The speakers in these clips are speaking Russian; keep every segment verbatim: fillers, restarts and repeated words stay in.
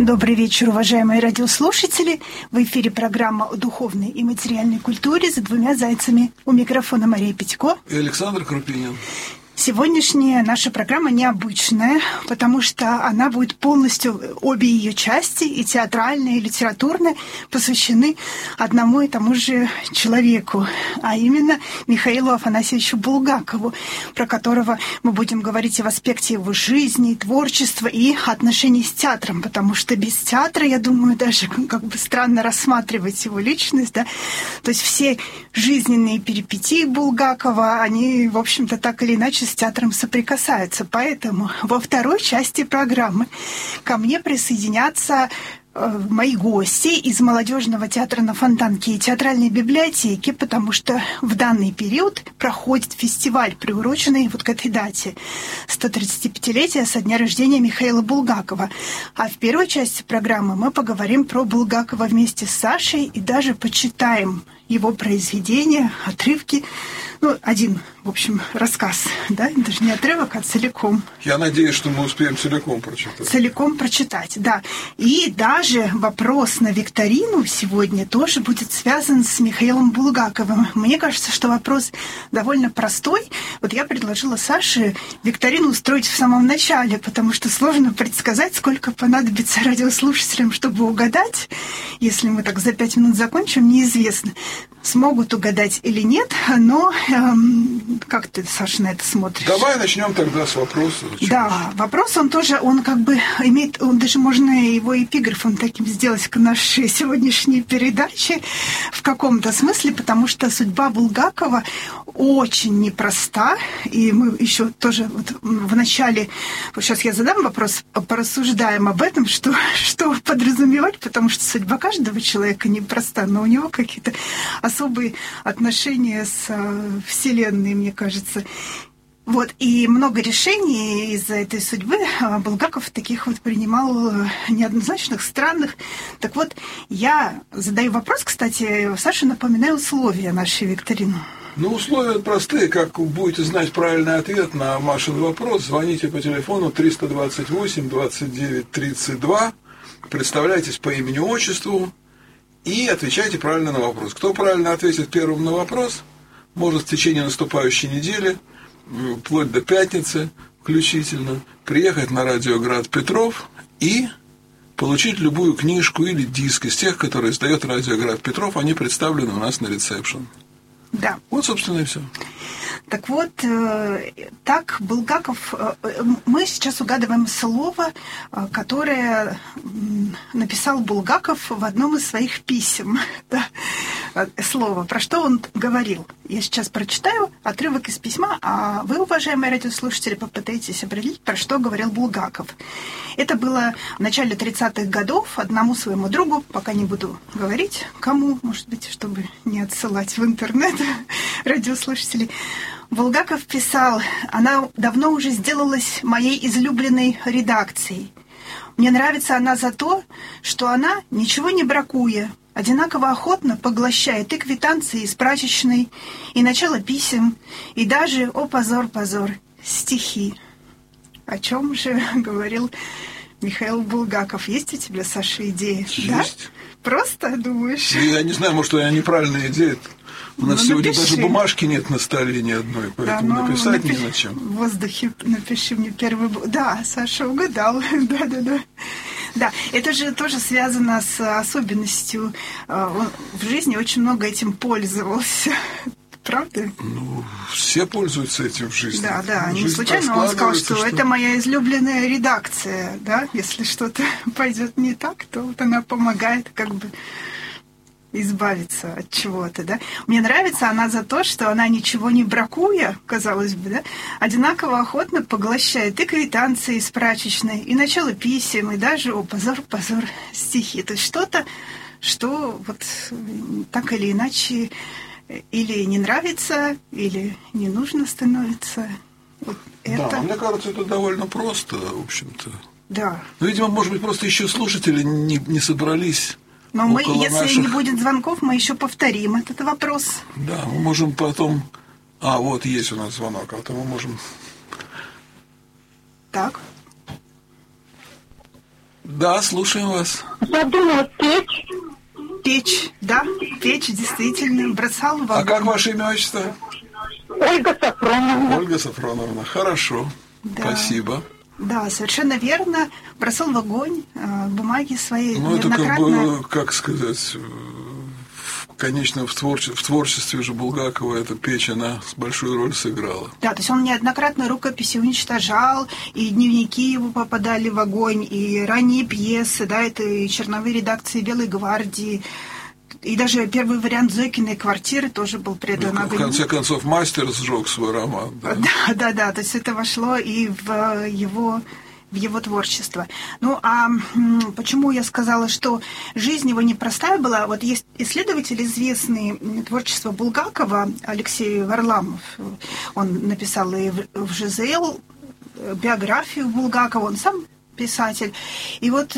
Добрый вечер, уважаемые радиослушатели. В эфире программа о духовной и материальной культуре «За двумя зайцами». У микрофона Мария Петько и Александр Крупинин. Сегодняшняя наша программа необычная, потому что она будет полностью, обе ее части, и театральная, и литературная, посвящены одному и тому же человеку, а именно Михаилу Афанасьевичу Булгакову, про которого мы будем говорить и в аспекте его жизни, творчества и отношений с театром, потому что без театра, я думаю, даже как бы странно рассматривать его личность, да? То есть все жизненные перипетии Булгакова, они, в общем-то, так или иначе с театром соприкасаются. Поэтому во второй части программы ко мне присоединятся э, мои гости из молодежного театра на Фонтанке и театральной библиотеки, потому что в данный период проходит фестиваль, приуроченный вот к этой дате, сто тридцатипятилетия со дня рождения Михаила Булгакова. А в первой части программы мы поговорим про Булгакова вместе с Сашей и даже почитаем его произведения, отрывки. Ну, один, в общем, рассказ, да, даже не отрывок, а целиком. Я надеюсь, что мы успеем целиком прочитать. Целиком прочитать, да. И даже вопрос на викторину сегодня тоже будет связан с Михаилом Булгаковым. Мне кажется, что вопрос довольно простой. Вот я предложила Саше викторину устроить в самом начале, потому что сложно предсказать, сколько понадобится радиослушателям, чтобы угадать. Если мы так за пять минут закончим, неизвестно, смогут угадать или нет, но эм, как ты, Саша, на это смотришь? Давай начнем тогда с вопроса. Да, вопрос, он тоже, он как бы имеет, он даже можно его эпиграфом таким сделать к нашей сегодняшней передаче в каком-то смысле, потому что судьба Булгакова очень непроста, и мы еще тоже вот в начале, вот сейчас я задам вопрос, порассуждаем об этом, что, что подразумевать, потому что судьба каждого человека непроста, но у него какие-то особые отношения с э, Вселенной, мне кажется. Вот, и много решений из-за этой судьбы Булгаков таких вот принимал неоднозначных, странных. Так вот, я задаю вопрос, кстати, Саша, напоминаю условия нашей викторины. Ну, условия простые. Как будете знать правильный ответ на Машин вопрос, звоните по телефону триста двадцать восемь двадцать девять тридцать два, представляйтесь по имени-отчеству и отвечайте правильно на вопрос. Кто правильно ответит первым на вопрос, может в течение наступающей недели, вплоть до пятницы включительно, приехать на радио «Град Петров» и получить любую книжку или диск из тех, которые издает радио «Град Петров». Они представлены у нас на ресепшн. Да. Вот, собственно, и все. Так вот, э, так Булгаков... Э, мы сейчас угадываем слово, э, которое э, написал Булгаков в одном из своих писем. Да? Слово. Про что он говорил? Я сейчас прочитаю отрывок из письма, а вы, уважаемые радиослушатели, попытаетесь определить, про что говорил Булгаков. Это было в начале тридцатых годов одному своему другу, пока не буду говорить, кому, может быть, чтобы не отсылать в интернет радиослушателей. Булгаков писал: «Она давно уже сделалась моей излюбленной редакцией. Мне нравится она за то, что она, ничего не бракуя, одинаково охотно поглощает и квитанции из прачечной, и начало писем, и даже, о позор, позор, стихи». О чем же говорил Михаил Булгаков? Есть у тебя, Саша, идеи? Есть. Да? Просто думаешь? Я не знаю, может, у меня неправильная идея. У нас ну, сегодня напиши. Даже бумажки нет на столе ни одной, поэтому да, написать напиши, не на чем. В воздухе напиши мне первый... Да, Саша угадал. Да-да-да. Да, это же тоже связано с особенностью. Он в жизни очень много этим пользовался. Правда? Ну, все пользуются этим в жизни. Да, да. Жизнь не случайно он сказал, что, что это моя излюбленная редакция. Да? Если что-то пойдет не так, то вот она помогает как бы избавиться от чего-то, да. Мне нравится она за то, что она, ничего не бракуя, казалось бы, да, одинаково охотно поглощает и квитанции из прачечной, и начало писем, и даже, о, позор, позор, стихи. То есть что-то, что вот так или иначе или не нравится, или не нужно становится. Вот это... Да, мне кажется, это довольно просто, в общем-то. Да. Но, видимо, может быть, просто еще слушатели не, не собрались. Но мы, если наших... не будет звонков, мы еще повторим этот вопрос. Да, мы можем потом... А, вот есть у нас звонок, а то мы можем... Так. Да, слушаем вас. Я думала, печь. Печь, да, печь, действительно, бросал в огонь. А как ваше имя, отчество? Ольга Сафроновна. Ольга Сафроновна, хорошо, да. Спасибо. Да, совершенно верно, бросал в огонь э, бумаги свои. Ну, это как бы, как сказать... Конечно, в, творче, в творчестве же Булгакова эта печь, она большую роль сыграла. Да, то есть он неоднократно рукописи уничтожал, и дневники его попадали в огонь, и ранние пьесы, да, это и черновые редакции «Белой гвардии», и даже первый вариант Зойкиной квартиры тоже был предан огню. В конце концов, мастер сжег свой роман. Да, да, да, да, то есть это вошло и в его... в его творчество. Ну, а почему я сказала, что жизнь его непростая была? Вот есть исследователь известный творчества Булгакова, Алексей Варламов. Он написал и в ЖЗЛ биографию Булгакова, он сам писатель. И вот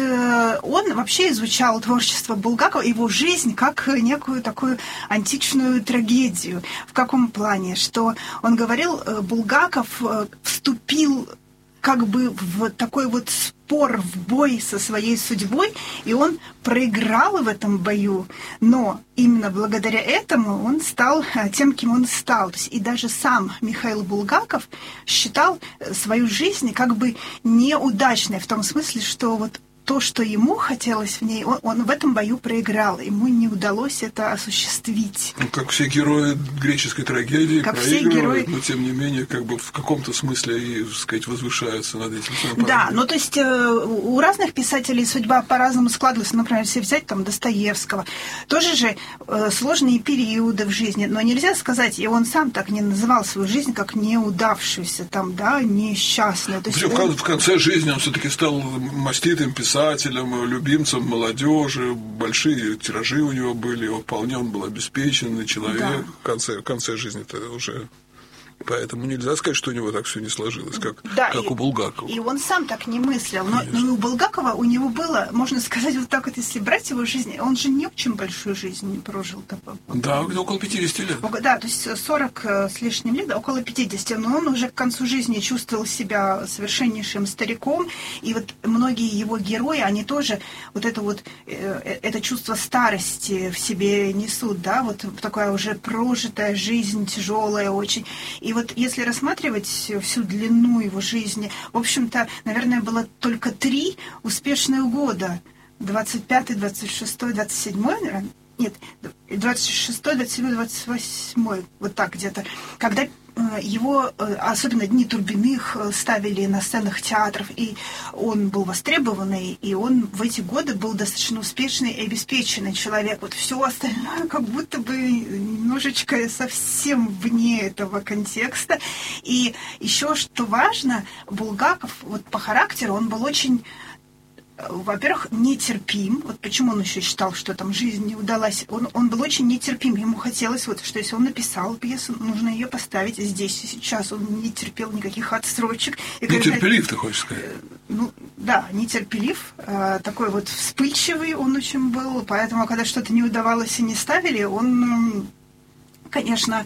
он вообще изучал творчество Булгакова, его жизнь как некую такую античную трагедию. В каком плане? Что он говорил, Булгаков вступил как бы в такой вот спор, в бой со своей судьбой, и он проиграл в этом бою, но именно благодаря этому он стал тем, кем он стал. То есть и даже сам Михаил Булгаков считал свою жизнь как бы неудачной, в том смысле, что вот то, что ему хотелось в ней, он, он в этом бою проиграл. Ему не удалось это осуществить. Ну, как все герои греческой трагедии как проигрывают, герои... но тем не менее, как бы в каком-то смысле и, так сказать, возвышаются над этим. Да, ну то есть у разных писателей судьба по-разному складывалась. Например, если взять там Достоевского, тоже же сложные периоды в жизни, но нельзя сказать, и он сам так не называл свою жизнь как неудавшуюся, там, да, несчастную. То есть он... В конце жизни он все-таки стал маститым писателем, писателем, любимцем молодежи, большие тиражи у него были, вполне он был обеспеченный человек, да. в, конце, в конце жизни-то уже... Поэтому нельзя сказать, что у него так все не сложилось, как, да, как и, у Булгакова. И он сам так не мыслил. Но, но и у Булгакова у него было, можно сказать, вот так вот, если брать его жизнь, он же не очень большую жизнь не прожил. Да, около пятидесяти лет. Да, то есть сорок с лишним лет, около пятидесяти. Но он уже к концу жизни чувствовал себя совершеннейшим стариком. И вот многие его герои, они тоже вот это вот, это чувство старости в себе несут, да, вот такая уже прожитая жизнь, тяжелая очень. И вот если рассматривать всю длину его жизни, в общем-то, наверное, было только три успешных года. двадцать пятый, двадцать шестой, двадцать седьмой, наверное. Нет, двадцать шестой, двадцать седьмой, двадцать восьмой, вот так где-то. Когда его, особенно «Дни Турбиных», ставили на сценах театров, и он был востребованный, и он в эти годы был достаточно успешный и обеспеченный человек. Вот все остальное как будто бы немножечко совсем вне этого контекста. И еще, что важно, Булгаков вот по характеру, он был очень... во-первых, нетерпим. Вот почему он еще считал, что там жизнь не удалась. Он, он был очень нетерпим. Ему хотелось, вот, что если он написал пьесу, нужно ее поставить здесь и сейчас. Он не терпел никаких отсрочек. И нетерпелив, ты хочешь сказать? Ну, да, нетерпелив. Такой вот вспыльчивый он очень был. Поэтому, когда что-то не удавалось и не ставили, он... конечно,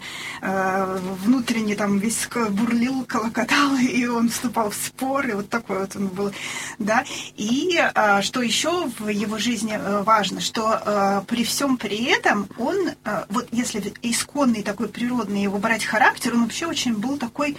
внутренне там весь бурлил, колокотал, и он вступал в споры, вот такой вот он был, да. И что еще в его жизни важно, что при всем при этом он, вот если исконный такой природный его брать характер, он вообще очень был такой,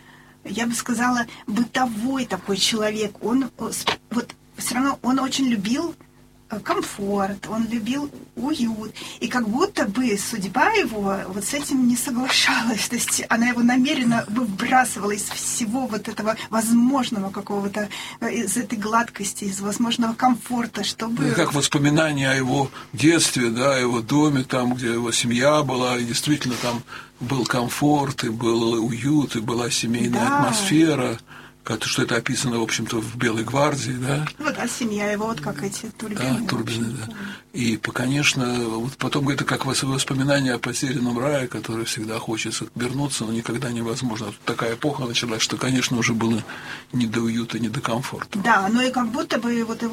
я бы сказала, бытовой такой человек. Он вот все равно он очень любил комфорт, он любил уют. И как будто бы судьба его вот с этим не соглашалась. То есть она его намеренно выбрасывала из всего вот этого возможного какого-то, из этой гладкости, из возможного комфорта, чтобы... Ну, как воспоминания о его детстве, да, о его доме, там, где его семья была, и действительно там был комфорт, и был уют, и была семейная да. атмосфера. Что это описано, в общем-то, в «Белой гвардии», да? Вот, а семья его, вот как эти Турбины. Да, Турбины, да. И, конечно, вот потом это как воспоминание о потерянном рае, которое всегда хочется вернуться, но никогда невозможно. Тут такая эпоха началась, что, конечно, уже было не до уюта, не до комфорта. Да, но и как будто бы вот его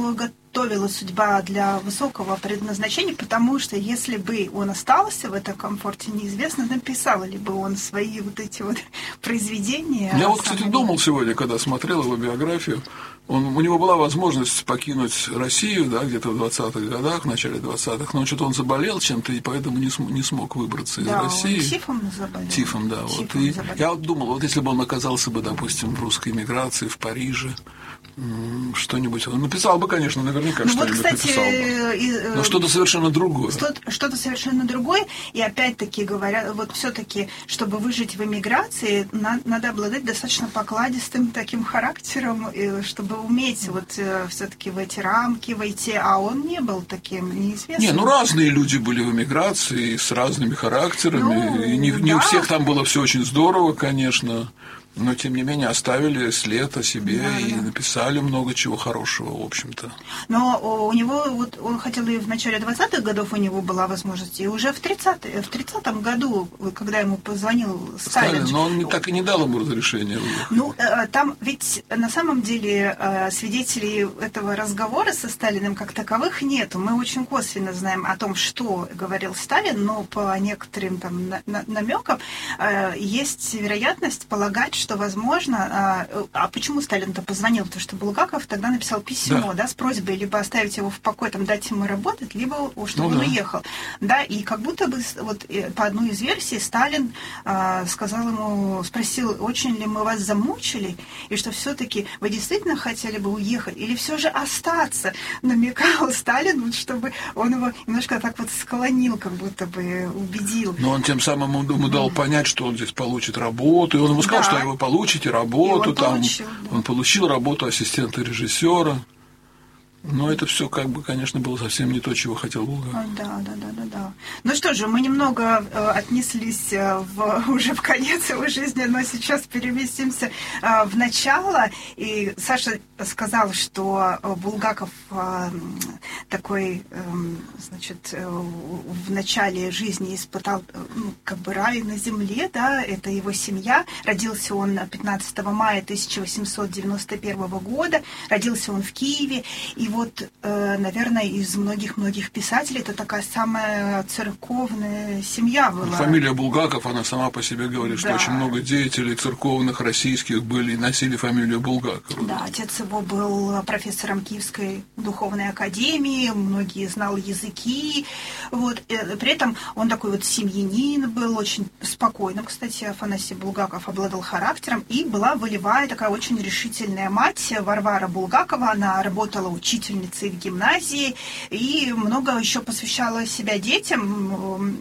готовила судьба для высокого предназначения, потому что если бы он остался в этом комфорте, неизвестно, написал ли бы он свои вот эти вот произведения. Я вот, кстати, думал сегодня, когда смотрел его биографию, он, у него была возможность покинуть Россию, да, где-то в двадцатых годах, в начале двадцатых, но что-то он заболел чем-то, и поэтому не, см- не смог выбраться из да, России. Он тифом заболел. Тифом, да. Тифом вот. И заболел. я вот думал, вот если бы он оказался бы, допустим, в русской эмиграции, в Париже, что-нибудь он написал бы, конечно, наверняка ну, что-нибудь вот, кстати, написал бы. И, но что-то совершенно другое. Что-то, что-то совершенно другое. И опять-таки говорят, вот все-таки, чтобы выжить в эмиграции, на, надо обладать достаточно покладистым таким характером, чтобы уметь вот все-таки в эти рамки войти. А он не был таким, неизвестным. Не, ну разные люди были в эмиграции с разными характерами. Ну, и не, не да. у всех там было все очень здорово, конечно. Но, тем не менее, оставили след о себе да, и да. написали много чего хорошего, в общем-то. Но у него, вот он хотел и в начале двадцатых годов у него была возможность, и уже в тридцатом году, когда ему позвонил Сталин... Сталин, но он так и не дал ему разрешения уехать. Ну, там ведь на самом деле свидетелей этого разговора со Сталиным как таковых нету. Мы очень косвенно знаем о том, что говорил Сталин, но по некоторым там намекам есть вероятность полагать, что, возможно, а, а почему Сталин-то позвонил? Потому что Булгаков тогда написал письмо, да, да с просьбой либо оставить его в покое, там, дать ему работать, либо чтобы ну, он да. уехал. Да, и как будто бы, вот по одной из версий, Сталин а, сказал ему, спросил, очень ли мы вас замучили, и что все-таки вы действительно хотели бы уехать, или все же остаться? Намекал Сталин, чтобы он его немножко так вот склонил, как будто бы убедил. Но он тем самым ему дал mm. понять, что он здесь получит работу, и он ему сказал, да. что вы получите работу, он там получил, да. он получил работу ассистента режиссера. Но это все, как бы, конечно, было совсем не то, чего хотел Булгаков. Да, да, да, да, да. Ну что же, мы немного э, отнеслись в, уже в конец его жизни, но сейчас переместимся э, в начало. И Саша сказал, что Булгаков э, такой, э, значит, э, в начале жизни испытал, э, ну, как бы рай на земле, да, это его семья. Родился он пятнадцатого мая тысяча восемьсот девяносто первого года, родился он в Киеве, и вот, наверное, из многих-многих писателей это такая самая церковная семья была. Фамилия Булгаков, она сама по себе говорит, да. что очень много деятелей церковных российских были и носили фамилию Булгакова. Да, отец его был профессором Киевской духовной академии, многие знал языки. Вот. При этом он такой вот семьянин был, очень спокойным, кстати, Афанасий Булгаков обладал характером, и была волевая такая очень решительная мать Варвара Булгакова, она работала учителем в гимназии и много еще посвящала себя детям,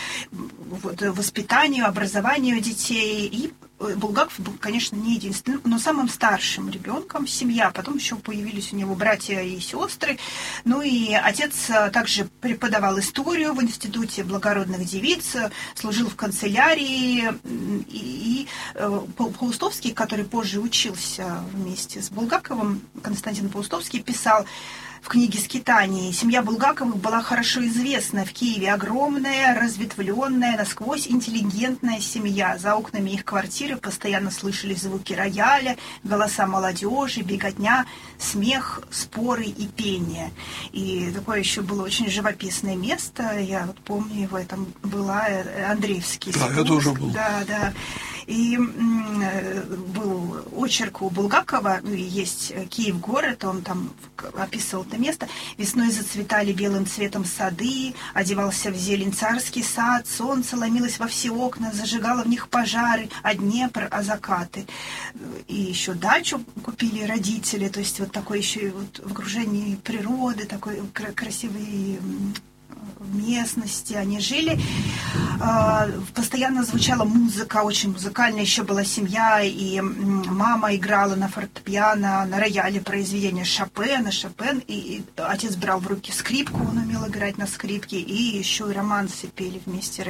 вот, воспитанию, образованию детей. И Булгаков был, конечно, не единственным, но самым старшим ребенком семья. Потом еще появились у него братья и сестры. Ну и отец также преподавал историю в Институте благородных девиц, служил в канцелярии. И, и Паустовский, который позже учился вместе с Булгаковым, Константин Паустовский, писал в книге «Скитания». Семья Булгаковых была хорошо известна в Киеве. Огромная, разветвленная, насквозь интеллигентная семья. За окнами их квартиры постоянно слышались звуки рояля, голоса молодежи, беготня, смех, споры и пение. И такое еще было очень живописное место. Я вот помню его, там была Андреевский спуск. Да, я тоже был. Да, да. И был очерк у Булгакова, есть Киев-город, он там описывал это место. Весной зацветали белым цветом сады, одевался в зелень царский сад, солнце ломилось во все окна, зажигало в них пожары, а Днепр, а закаты. И еще дачу купили родители, то есть вот такое еще вот в окружении природы, такой красивый местности они жили. Постоянно звучала музыка, очень музыкальная еще была семья, и мама играла на фортепиано, на рояле произведения Шопена, Шопен, и отец брал в руки скрипку, он умел играть на скрипке, и еще и романсы пели вместе